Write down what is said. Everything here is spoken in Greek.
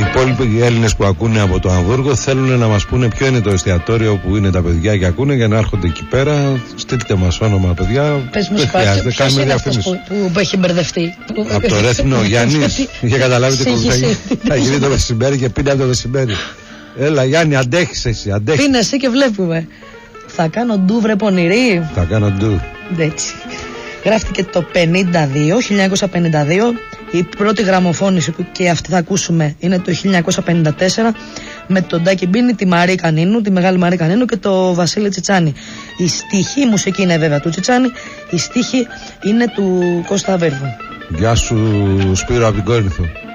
υπόλοιποι Έλληνες που ακούνε από το Αμβούργο θέλουν να μας πούνε ποιο είναι το εστιατόριο που είναι τα παιδιά και ακούνε για να έρχονται εκεί πέρα. Στείλτε μας όνομα, παιδιά. Πες μου σπάτι, ποιος είναι αυτός που έχει μπερδευτεί? Από το Ρέθυμνο, ο Γιάννης. Είχε καταλάβει τι θα γίνει το μεσημέρι και πίνει από το μεσημέρι. Έλα Γιάννη, αντέχεις εσύ, αντέχεις. Πίνε εσύ και βλέπουμε. Θα κάνω ντου βρε πονηρή. Θα κάνω ντου. Έτσι. Γράφτηκε το 1952. Η πρώτη γραμμοφώνηση που και αυτή θα ακούσουμε είναι το 1954 με τον Τάκη Μπίνη, τη Μαρή Κανίνου, τη μεγάλη Μαρή Κανίνου και το Βασίλη Τσιτσάνη. Η στίχη, η μουσική είναι βέβαια του Τσιτσάνη, η στίχη είναι του Κώστα Βέρβου. Γεια σου Σπύρο από την Κόρινθο.